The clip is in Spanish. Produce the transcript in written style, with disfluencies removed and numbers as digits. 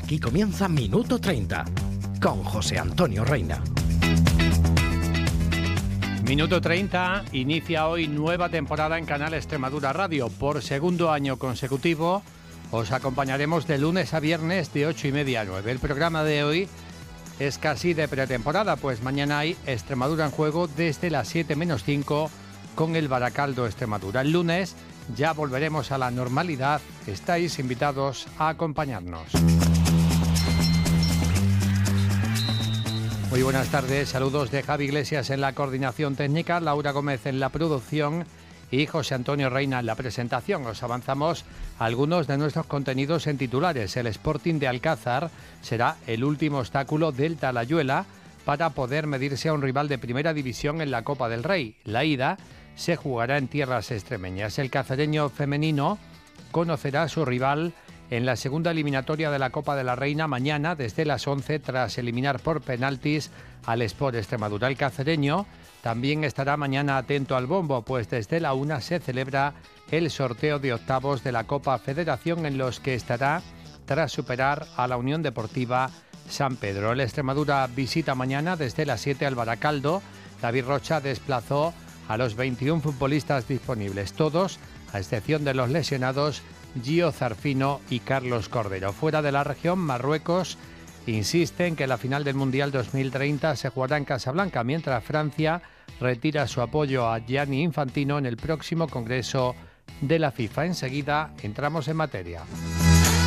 Aquí comienza Minuto 30 con José Antonio Reina. Minuto 30 inicia hoy nueva temporada en Canal Extremadura Radio. Por segundo año consecutivo os acompañaremos de lunes a viernes de 8:30 a 9. El programa de hoy es casi de pretemporada, pues mañana hay Extremadura en juego desde las 7:05 con el Baracaldo Extremadura. El lunes ya volveremos a la normalidad. Estáis invitados a acompañarnos. Muy buenas tardes, saludos de Javi Iglesias en la coordinación técnica, Laura Gómez en la producción y José Antonio Reina en la presentación. Os avanzamos algunos de nuestros contenidos en titulares. El Sporting de Alcázar será el último obstáculo del Talayuela para poder medirse a un rival de primera división en la Copa del Rey. La ida se jugará en tierras extremeñas. El cacereño femenino conocerá a su rival en la segunda eliminatoria de la Copa de la Reina mañana desde las 11 tras eliminar por penaltis al Sport Extremadura. El cacereño también estará mañana atento al bombo, pues desde la 1 se celebra el sorteo de octavos de la Copa Federación en los que estará tras superar a la Unión Deportiva San Pedro. El Extremadura visita mañana desde las 7 al Baracaldo. David Rocha desplazó a los 21 futbolistas disponibles, todos, a excepción de los lesionados Gio Zarfino y Carlos Cordero. Fuera de la región, Marruecos insiste en que la final del Mundial 2030 se jugará en Casablanca, mientras Francia retira su apoyo a Gianni Infantino en el próximo Congreso de la FIFA. Enseguida entramos en materia.